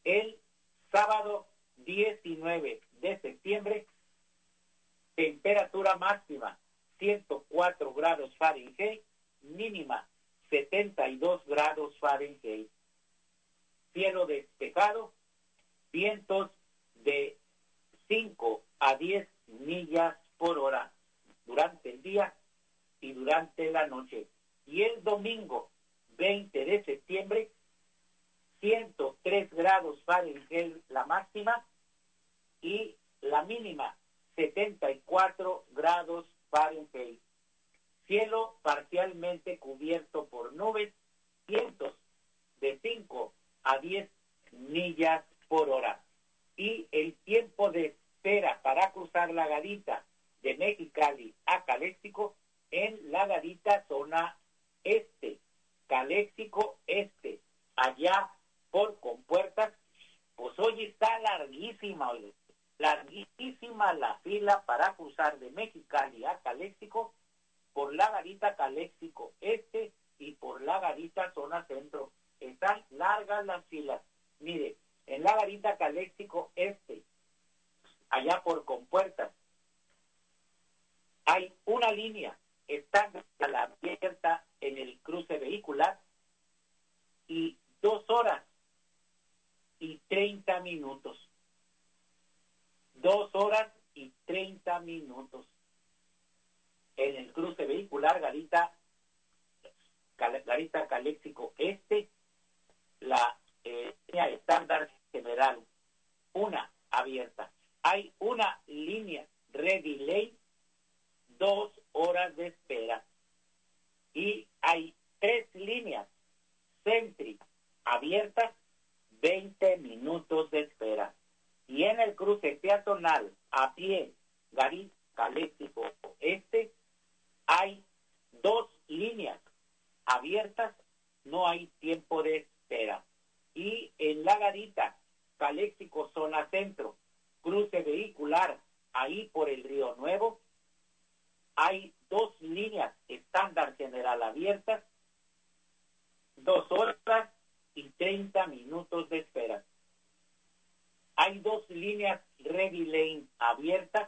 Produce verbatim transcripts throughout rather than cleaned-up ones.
El sábado diecinueve de septiembre, temperatura máxima ciento cuatro grados Fahrenheit, mínima setenta y dos grados Fahrenheit. Cielo despejado, vientos de cinco a diez millas por hora durante el día y durante la noche. Y el domingo veinte de septiembre, ciento tres grados Fahrenheit la máxima y la mínima setenta y cuatro grados Fahrenheit. Cielo parcialmente cubierto por nubes, vientos de cinco a diez millas por hora. Y el tiempo de espera para cruzar la garita de Mexicali a Caléxico en la garita zona este, Caléxico este, allá por Compuertas, pues hoy está larguísima, hoy, larguísima la fila para cruzar de Mexicali a Caléxico por la garita Caléxico este y por la garita zona centro. Están largas las filas. Mire, en la garita Caléxico este, allá por Compuertas, hay una línea, está a la abierta en el cruce vehicular y dos horas y treinta minutos. Dos horas y treinta minutos. En el cruce vehicular, Garita, Garita Caléxico Este, la eh, línea estándar general, una abierta. Hay una línea Ready Lane, dos horas de espera. Y hay tres líneas Sentry abiertas, veinte minutos de espera. Y en el cruce peatonal, a pie, Garita Caléxico Este, hay dos líneas abiertas, no hay tiempo de espera. Y en la garita Caléxico zona centro, cruce vehicular, ahí por el Río Nuevo, hay dos líneas estándar general abiertas, dos horas y treinta minutos de espera. Hay dos líneas Ready Lane abiertas,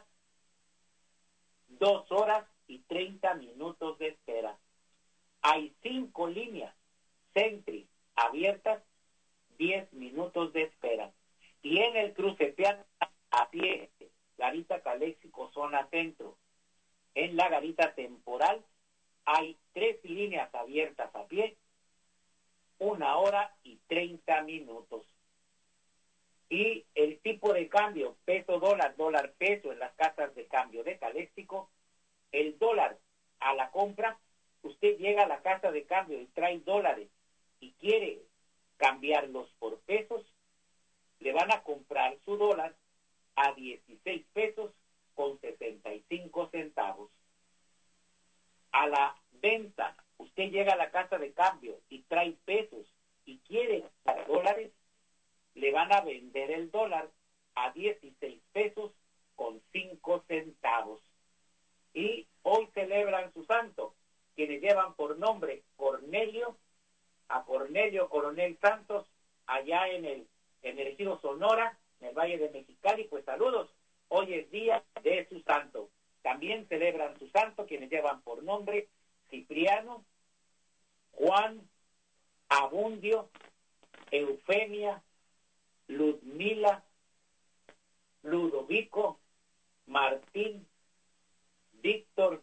dos horas y treinta minutos de espera. Hay cinco líneas Sentry abiertas, diez minutos de espera. Y en el cruce peatonal a pie, Garita Caléxico zona centro, en la garita temporal, hay tres líneas abiertas a pie, una hora y treinta minutos. Y el tipo de cambio, peso dólar, dólar peso en las casas de cambio de Caléxico, el dólar a la compra, usted llega a la casa de cambio y trae dólares y quiere cambiarlos por pesos, le van a comprar su dólar a dieciséis pesos con sesenta y cinco centavos. A la venta, usted llega a la casa de cambio y trae pesos y quiere dólares, le van a vender el dólar a dieciséis pesos con cinco centavos. Y hoy celebran su santo, quienes llevan por nombre Cornelio, a Cornelio Coronel Santos, allá en el, en el Ejido Sonora, en el Valle de Mexicali, pues saludos, hoy es día de su santo. También celebran su santo, quienes llevan por nombre Cipriano, Juan, Abundio, Eufemia, Ludmila, Ludovico, Martín, Víctor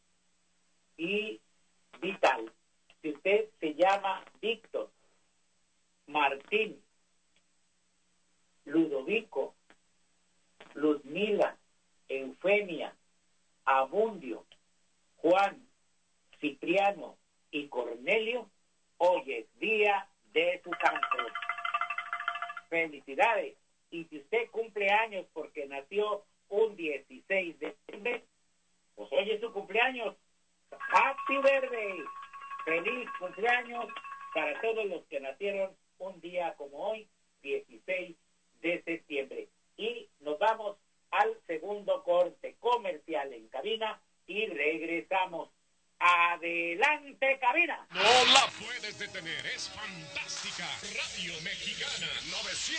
y Vital. Si usted se llama Víctor, Martín, Ludovico, Ludmila, Eufemia, Abundio, Juan, Cipriano y Cornelio, hoy es día de su santo. Felicidades. Y si usted cumple años porque nació un dieciséis de septiembre, pues hoy es su cumpleaños. Happy birthday. Feliz cumpleaños para todos los que nacieron un día como hoy,